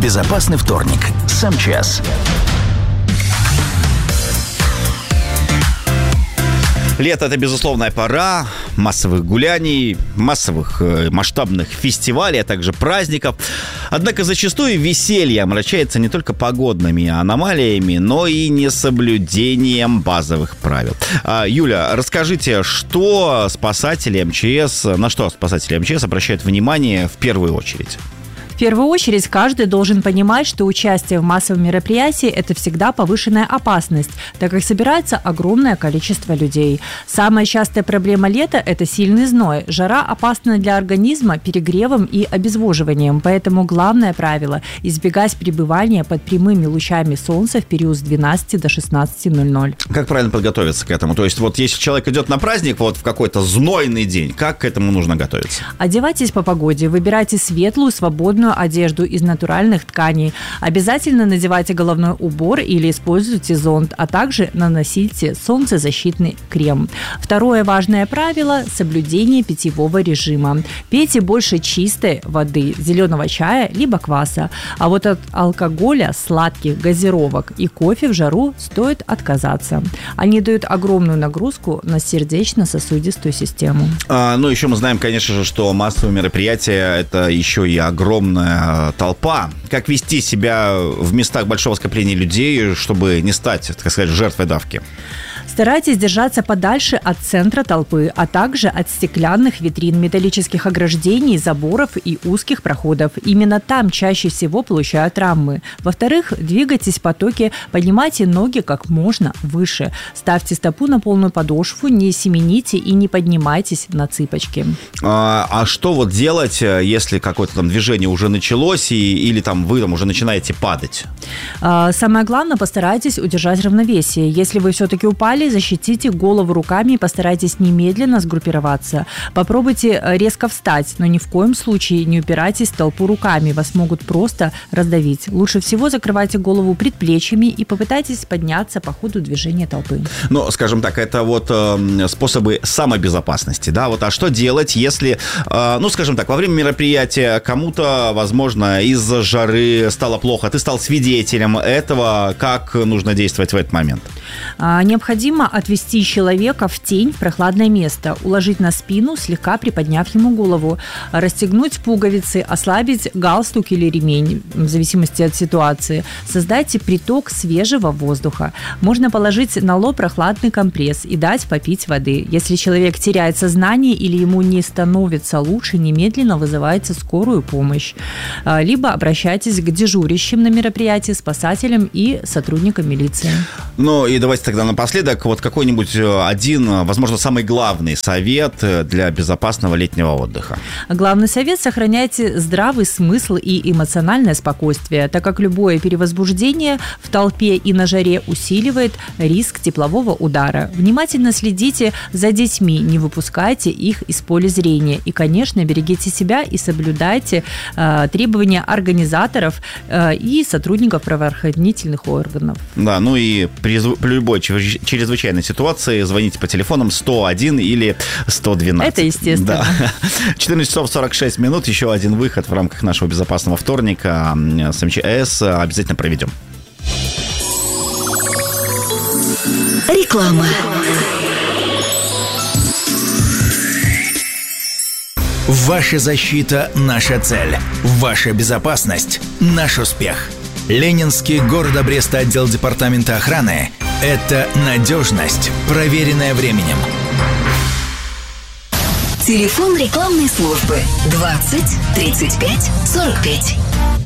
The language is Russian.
Безопасный вторник с МЧС. Лето – это безусловная пора массовых гуляний, массовых масштабных фестивалей, а также праздников. Однако зачастую веселье омрачается не только погодными аномалиями, но и несоблюдением базовых правил. Юля, расскажите, на что спасатели МЧС обращают внимание в первую очередь? В первую очередь, каждый должен понимать, что участие в массовом мероприятии – это всегда повышенная опасность, так как собирается огромное количество людей. Самая частая проблема лета – это сильный зной. Жара опасна для организма перегревом и обезвоживанием, поэтому главное правило – избегать пребывания под прямыми лучами солнца в период с 12 до 16:00. Как правильно подготовиться к этому? То есть вот если человек идет на праздник вот в какой-то знойный день, как к этому нужно готовиться? Одевайтесь по погоде, выбирайте светлую, свободную одежду из натуральных тканей. Обязательно надевайте головной убор или используйте зонт, а также наносите солнцезащитный крем. Второе важное правило – соблюдение питьевого режима. Пейте больше чистой воды, зеленого чая либо кваса. А вот от алкоголя, сладких, газировок и кофе в жару стоит отказаться. Они дают огромную нагрузку на сердечно-сосудистую систему. Еще мы знаем, конечно же, что массовые мероприятия – это еще и огромная толпа. Как вести себя в местах большого скопления людей, чтобы не стать, так сказать, жертвой давки? Старайтесь держаться подальше от центра толпы, а также от стеклянных витрин, металлических ограждений, заборов и узких проходов. Именно там чаще всего получают травмы. Во-вторых, двигайтесь в потоке, поднимайте ноги как можно выше. Ставьте стопу на полную подошву, не семените и не поднимайтесь на цыпочки. А что вот делать, если какое-то там движение уже началось или там вы там уже начинаете падать? Самое главное, постарайтесь удержать равновесие. Если вы все-таки упали, защитите голову руками и постарайтесь немедленно сгруппироваться. Попробуйте резко встать, но ни в коем случае не упирайтесь в толпу руками, вас могут просто раздавить. Лучше всего закрывайте голову предплечьями и попытайтесь подняться по ходу движения толпы. Ну, скажем так, это вот способы самобезопасности, да, вот, а что делать, если, скажем так, во время мероприятия кому-то, возможно, из-за жары стало плохо, ты стал свидетелем этого, как нужно действовать в этот момент? Необходимо отвести человека в тень, в прохладное место, уложить на спину, слегка приподняв ему голову, расстегнуть пуговицы, ослабить галстук или ремень, в зависимости от ситуации. Создайте приток свежего воздуха. Можно положить на лоб прохладный компресс и дать попить воды. Если человек теряет сознание или ему не становится лучше, немедленно вызывайте скорую помощь. Либо обращайтесь к дежурящим на мероприятии, спасателям и сотрудникам милиции. Ну и давайте тогда напоследок вот какой-нибудь один, возможно, самый главный совет для безопасного летнего отдыха. Главный совет – сохраняйте здравый смысл и эмоциональное спокойствие, так как любое перевозбуждение в толпе и на жаре усиливает риск теплового удара. Внимательно следите за детьми, не выпускайте их из поля зрения. И, конечно, берегите себя и соблюдайте требования организаторов и сотрудников правоохранительных органов. Да, ну и при любой чрезвычайной ситуации звоните по телефонам 101 или 112. Это естественно. Да. 14 часов 46 минут. Еще один выход в рамках нашего безопасного вторника с МЧС обязательно проведем. Реклама. Ваша защита – наша цель. Ваша безопасность – наш успех. Ленинский города Бреста отдел департамента охраны – это надежность, проверенная временем. Телефон рекламной службы 20 35 45.